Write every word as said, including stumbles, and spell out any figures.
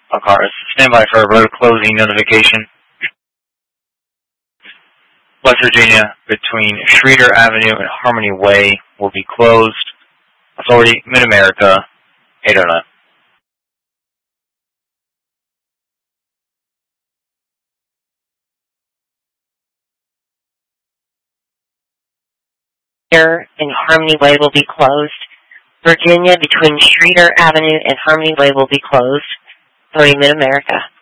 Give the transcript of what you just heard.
All cars, stand by for a road closing notification. West Virginia, between Schroeder Avenue and Harmony Way, will be closed. Authority, Mid-America, eight oh nine. Here and Harmony Way will be closed. Virginia, between Schroeder Avenue and Harmony Way will be closed. Authority, Mid-America.